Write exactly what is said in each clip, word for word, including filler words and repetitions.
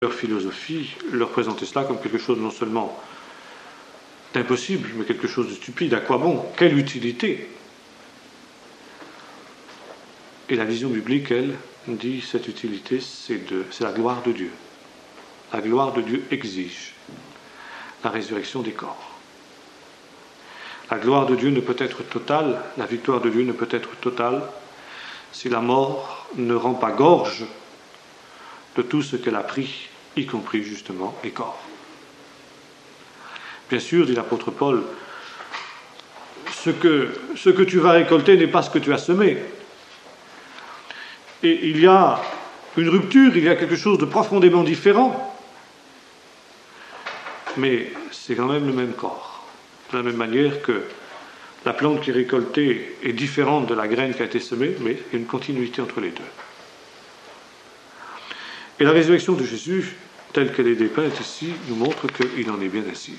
leur philosophie leur présentait cela comme quelque chose non seulement d'impossible, mais quelque chose de stupide. À quoi bon? Quelle utilité? Et la vision biblique, elle, dit cette utilité, c'est de, c'est la gloire de Dieu. La gloire de Dieu exige la résurrection des corps. La gloire de Dieu ne peut être totale, la victoire de Dieu ne peut être totale si la mort ne rend pas gorge de tout ce qu'elle a pris, y compris justement les corps. Bien sûr, dit l'apôtre Paul, ce que, ce que tu vas récolter n'est pas ce que tu as semé. Et il y a une rupture, il y a quelque chose de profondément différent. Mais c'est quand même le même corps. De la même manière que la plante qui est récoltée est différente de la graine qui a été semée, mais il y a une continuité entre les deux. Et la résurrection de Jésus, telle qu'elle est dépeinte ici, nous montre qu'il en est bien ainsi.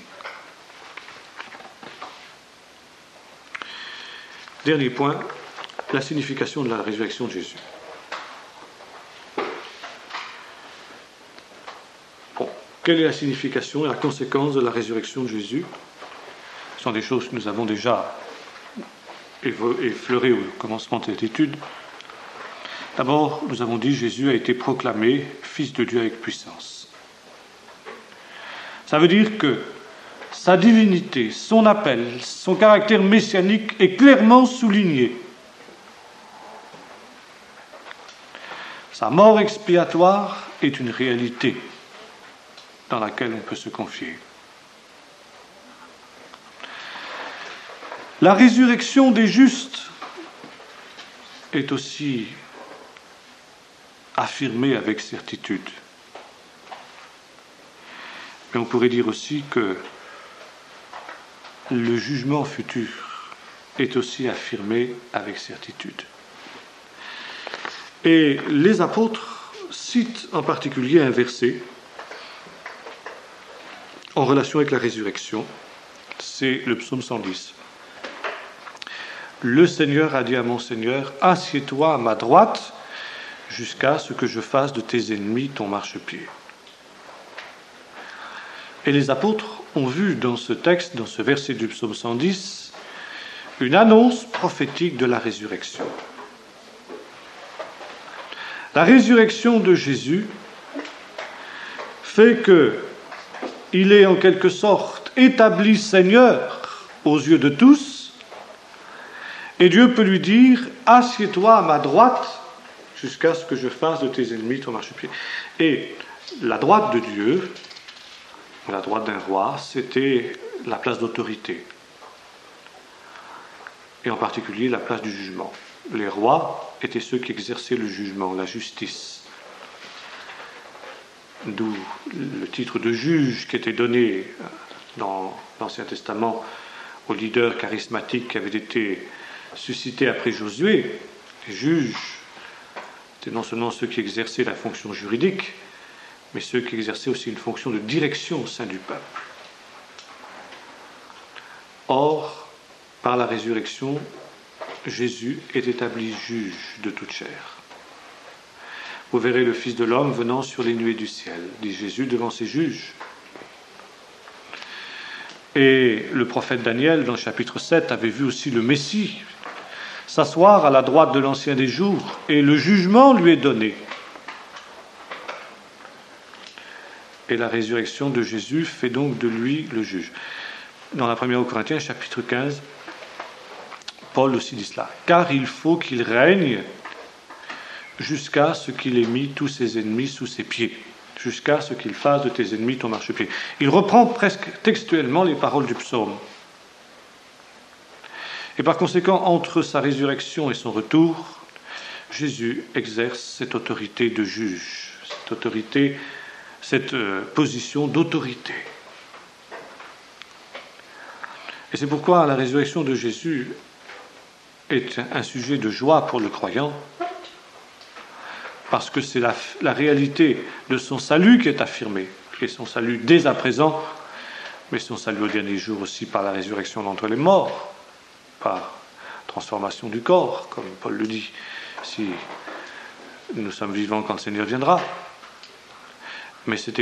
Dernier point, la signification de la résurrection de Jésus. Bon, quelle est la signification et la conséquence de la résurrection de Jésus? Ce sont des choses que nous avons déjà effleurées au commencement de cette étude. D'abord, nous avons dit que Jésus a été proclamé Fils de Dieu avec puissance. Ça veut dire que sa divinité, son appel, son caractère messianique est clairement souligné. Sa mort expiatoire est une réalité dans laquelle on peut se confier. La résurrection des justes est aussi affirmée avec certitude. Mais on pourrait dire aussi que le jugement futur est aussi affirmé avec certitude. Et les apôtres citent en particulier un verset en relation avec la résurrection, c'est le psaume cent dix. Le Seigneur a dit à mon Seigneur, assieds-toi à ma droite jusqu'à ce que je fasse de tes ennemis ton marchepied. Et les apôtres ont vu dans ce texte, dans ce verset du psaume cent dix, une annonce prophétique de la résurrection. La résurrection de Jésus fait qu'il est en quelque sorte établi Seigneur aux yeux de tous, et Dieu peut lui dire « Assieds-toi à ma droite jusqu'à ce que je fasse de tes ennemis ton marchepied. » Et la droite de Dieu, la droite d'un roi, c'était la place d'autorité, et en particulier la place du jugement. Les rois étaient ceux qui exerçaient le jugement, la justice. D'où le titre de juge qui était donné dans l'Ancien Testament aux leaders charismatiques qui avaient été suscités après Josué. Les juges étaient non seulement ceux qui exerçaient la fonction juridique, mais ceux qui exerçaient aussi une fonction de direction au sein du peuple. Or, par la résurrection, Jésus est établi juge de toute chair. Vous verrez le Fils de l'homme venant sur les nuées du ciel, dit Jésus devant ses juges. Et le prophète Daniel, dans le chapitre sept, avait vu aussi le Messie s'asseoir à la droite de l'Ancien des jours, et le jugement lui est donné. Et la résurrection de Jésus fait donc de lui le juge. Dans la première aux Corinthiens, chapitre quinze, Paul aussi dit cela. Car il faut qu'il règne jusqu'à ce qu'il ait mis tous ses ennemis sous ses pieds, jusqu'à ce qu'il fasse de tes ennemis ton marchepied. Il reprend presque textuellement les paroles du psaume. Et par conséquent, entre sa résurrection et son retour, Jésus exerce cette autorité de juge, cette autorité, cette euh, position d'autorité. Et c'est pourquoi la résurrection de Jésus est un sujet de joie pour le croyant, parce que c'est la, la réalité de son salut qui est affirmée, et son salut dès à présent, mais son salut au dernier jour aussi par la résurrection d'entre les morts, par transformation du corps, comme Paul le dit, si nous sommes vivants quand le Seigneur viendra. Mais cette